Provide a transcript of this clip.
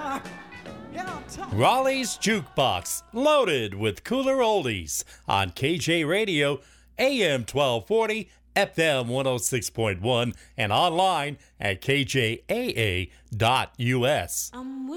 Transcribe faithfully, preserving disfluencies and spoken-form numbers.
are. Yeah, I'm talking. Raleigh's Jukebox, loaded with cooler oldies on K J Radio, A M twelve forty, F M one oh six point one, and online at K J A A dot U S. I'm